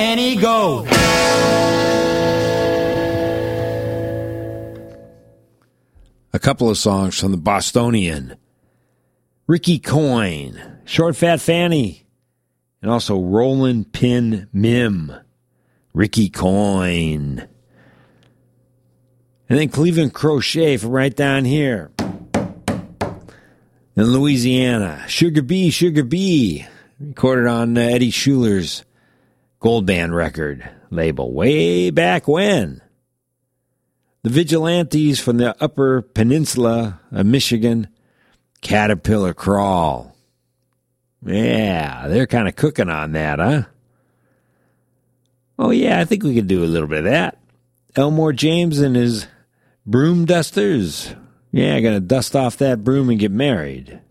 Fanny, go! A couple of songs from the Bostonian. Ricky Coyne, Short Fat Fanny, and also Rollin' Pin Mim. Ricky Coyne. And then Cleveland Crochet from right down here in Louisiana. Sugar Bee, Sugar Bee. Recorded on Eddie Schuler's Gold Band record label way back when. The Vigilantes from the Upper Peninsula of Michigan. Caterpillar Crawl. Yeah, they're kind of cooking on that, huh? Oh, yeah, I think we could do a little bit of that. Elmore James and his broom dusters. Yeah, gonna dust off that broom and get married.